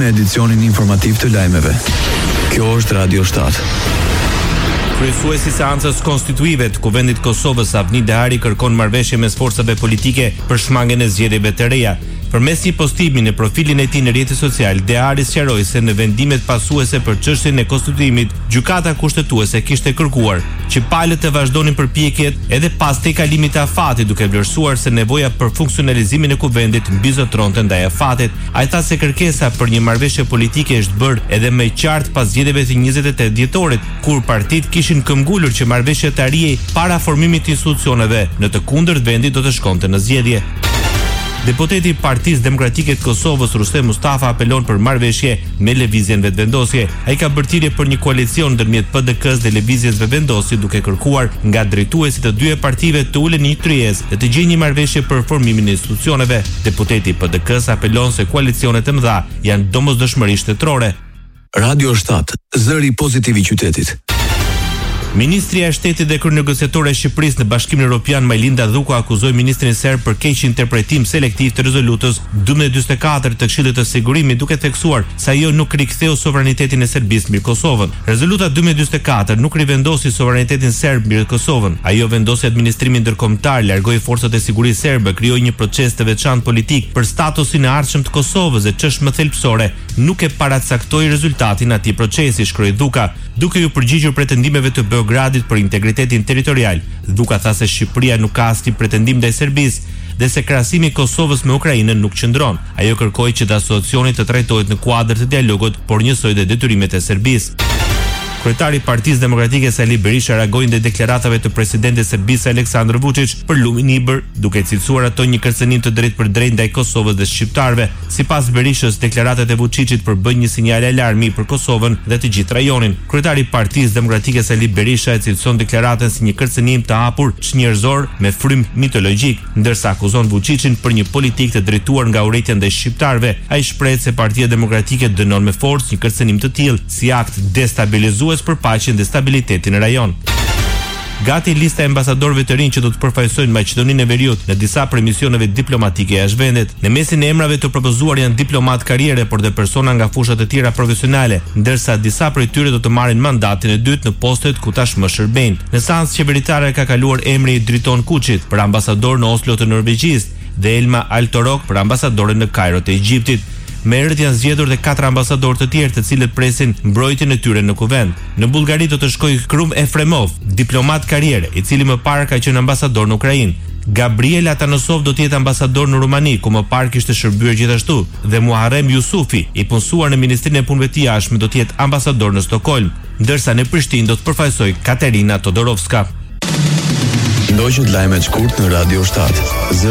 me edicionin informativ të lajmeve. Kjo është Radio 7. Kryesuesi i seancës konstituive të Kuvendit të Kosovës, Avni Dehari, kërkon marrëveshje mes forcave politike për shmangjen e zgjedhjeve të reja. Përmes një postimi në profilin e tij në rrjetet sociale, Dehari sqaroi se në vendimet pasuese për çështjen e konstituimit, gjykata kushtetuese kishte kërkuar që palët të vazhdonin përpjekjet edhe pas tejkalimit të afatit, duke vlerësuar se nevoja për funksionalizimin e kuvendit mbizotronte ndaj afatit. Ai tha se kërkesa për një marrëveshje politike është bërë edhe më e qartë pas zgjedhjeve të 28 dhjetorit, kur partitë kishin këmbgulur që marrëveshja të arrijej para formimit të institucioneve, në të kundërt vendi do të shkonte në zgjedhje. Deputeti i Partisë Demokratike të Kosovës, Rustem Mustafa, apelon për marrëveshje me lëvizjen vetvendosje. Ai ka bërtirje për një koalicion ndërmjet PDK-s dhe lëvizjes vetvendosje, duke kërkuar nga drejtuesit të dy partive të ulen një kryes dhe të gjejnë një marrëveshje për formimin e institucioneve. Deputeti i PDK-s apelon se koalicionet e mëdha janë domosdoshmërisht shtetërore. Radio 7, zëri pozitiv i qytetit. Ministria e Shtetit dhe kryenegociatore e Shqipërisë në Bashkimin Evropian, Majlinda Dhuka, akuzoi ministrin serb për keq interpretim selektiv të rezolutës 1244 të Këshillit të Sigurimit, duke theksuar se ajo nuk riktheu sovranitetin e Serbisë mbi Kosovën. Rezoluta 1244 nuk rivendosi sovranitetin serb mbi Kosovën. Ajo vendosi administrimin ndërkombëtar, largoi forcat e sigurisë serbe, krijoi një proces të veçantë politik për statusin e ardhshëm të Kosovës dhe çështje më thelbësore nuk e paracaktoi rezultatin atij procesi, shkroi Dhuka, duke u përgjigjur pretendimeve të Beogradit për integritetin territorial. Dhuka tha se Shqipëria nuk ka asnjë pretendim ndaj Serbisë dhe se krahasimi i Kosovës me Ukrainën nuk qëndron. Ajo kërkoi që asociacioni të trajtohet në kuadër të dialogut, por njësoj dhe detyrimet e Serbisë. Kryetari i Partisë Demokratike Sali Berisha reagoi ndaj deklaratave të presidentit Serbisë Aleksandar Vučić për lumin Ibër, duke cilësuar ato një kërcënim të drejtë ndaj Kosovës dhe shqiptarëve. Sipas Berishës, deklaratat e Vučićit përbëjnë një sinjal alarmi për Kosovën dhe të gjithë rajonin. Kryetari i Partisë Demokratike Sali Berisha e cilëson deklaratën si një kërcënim të hapur çnjerëzor me frym mitologjik, ndërsa akuzon Vučićin për një politikë të drejtuar nga urrëtia ndaj shqiptarëve. Ai shpreh se Partia Demokratike dënon me forcë një kërcënim të tillë si akt destabilizues për paqen dhe stabilitetin në rajon. Gati lista e ambasadorëve të rinj që do të përfaqësojnë Maqedoninë e Veriut në disa misioneve diplomatike jashtë vendit. Në mesin e emrave të propozuar janë diplomat karriere, por dhe persona nga fushat e tjera profesionale, ndërsa disa prej tyre do të marrin mandatin e dytë në postet ku tashmë shërbejnë. Në seancë qeveritare ka kaluar emri i Driton Kuçit për ambasador në Oslo të Norvegjisë dhe Elma Altorok për ambasadore në Kairo të Egjiptit. Me herët janë zgjedhur dhe 4 ambasadorë të tjerë të cilët presin mbrojtjen e tyre në kuvend. Në Bullgari do të shkojë Krum Efremov, diplomat karriere, i cili më parë ka qenë ambasador në Ukrainë. Gabriel Atanosov do të jetë ambasador në Rumani, ku më parë kishte shërbyer gjithashtu, dhe Muharrem Yusufi, i punësuar në Ministrinë e Punëve të Jashtme, do të jetë ambasador në Stockholm, ndërsa në Prishtinë do të përfaqësojë Katerina Todorovska. Ndoqët lajmet shkurt në Radio 7.